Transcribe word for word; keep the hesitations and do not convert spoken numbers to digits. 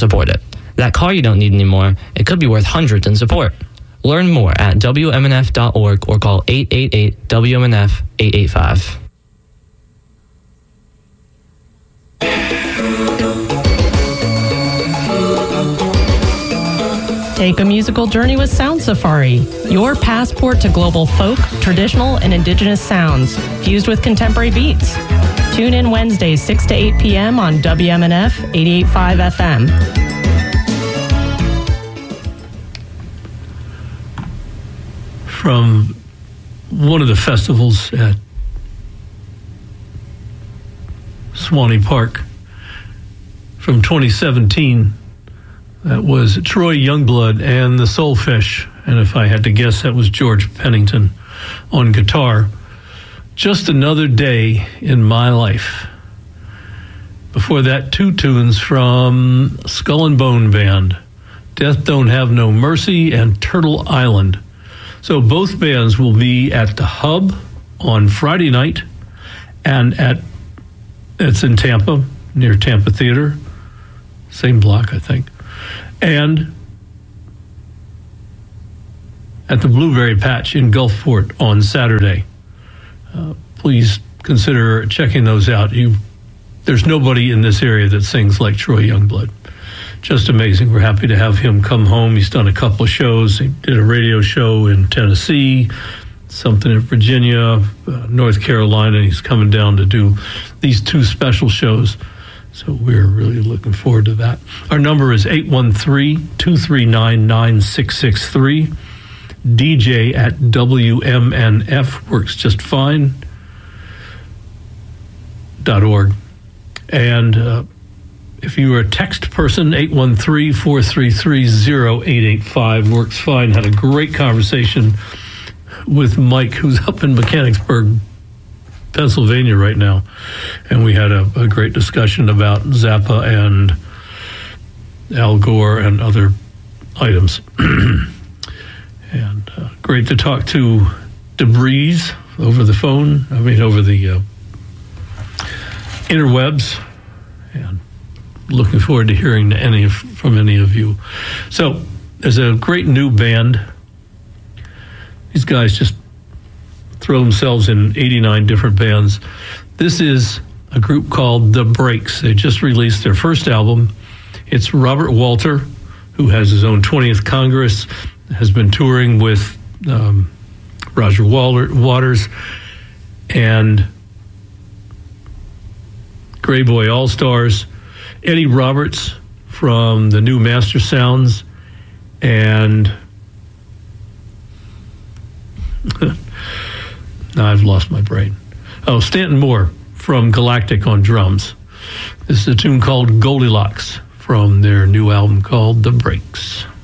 support it. That car you don't need anymore, it could be worth hundreds in support. Learn more at W M N F dot org or call eight eight eight W M N F eight eight five. Take a musical journey with Sound Safari, your passport to global folk, traditional, and indigenous sounds, fused with contemporary beats. Tune in Wednesdays, six to eight p.m. on W M N F eighty-eight point five F M. From one of the festivals at Swanee Park from twenty seventeen, that was Troy Youngblood and the Soulfish, and if I had to guess, that was George Pennington on guitar. Just Another Day in My Life. Before that, two tunes from Skull and Bone Band, Death Don't Have No Mercy and Turtle Island. So both bands will be at the Hub on Friday night, and at it's in Tampa, near Tampa Theater, same block, I think, and at the Blueberry Patch in Gulfport on Saturday. Uh, please consider checking those out. You, there's nobody in this area that sings like Troy Youngblood. Just amazing. We're happy to have him come home. He's done a couple of shows. He did a radio show in Tennessee, something in Virginia, uh, North Carolina. He's coming down to do these two special shows. So we're really looking forward to that. Our number is eight one three, two three nine, nine six six three. D J at W M N F works just fine. Dot org. And uh, if you are a text person, eight one three, four three three, zero eight eight five works fine. Had a great conversation with Mike, who's up in Mechanicsburg, Pennsylvania right now. And we had a, a great discussion about Zappa and Al Gore and other items. And uh, great to talk to Debris over the phone, I mean over the uh, interwebs, and looking forward to hearing any of, from any of you. So there's a great new band. These guys just throw themselves in eighty-nine different bands. This is a group called The Breaks. They just released their first album. It's Robert Walter, who has his own twentieth Congress, has been touring with um, Roger Waters and Grey Boy All-Stars, Eddie Roberts from the new Master Sounds, and now I've lost my brain. Oh, Stanton Moore from Galactic on drums. This is a tune called Goldilocks from their new album called The Breaks.